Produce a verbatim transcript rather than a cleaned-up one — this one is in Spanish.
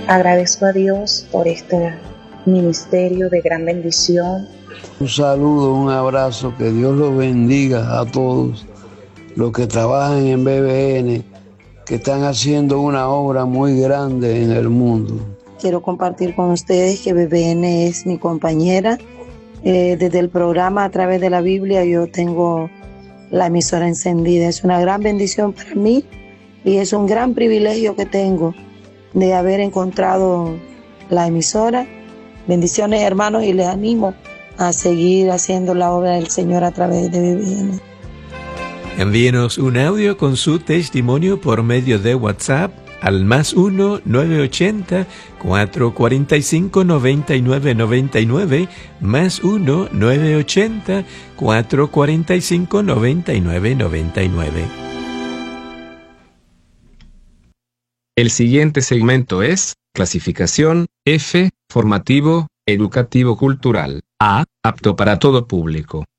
Agradezco a Dios por este ministerio de gran bendición. Un saludo, un abrazo, que Dios los bendiga a todos los que trabajan en B B N, que están haciendo una obra muy grande en el mundo. Quiero compartir con ustedes que B B N es mi compañera. Eh, desde el programa A Través de la Biblia yo tengo la emisora encendida. Es una gran bendición para mí y es un gran privilegio que tengo de haber encontrado la emisora. Bendiciones, hermanos, y les animo a seguir haciendo la obra del Señor a través de B B N. Envíenos un audio con su testimonio por medio de WhatsApp al más uno nueve ochenta, cuatro cuarenta y cinco, noventa y nueve noventa y nueve, más uno nueve ochenta, cuatro cuarenta y cinco, noventa y nueve noventa y nueve. El siguiente segmento es clasificación F, formativo, educativo cultural. A, apto para todo público.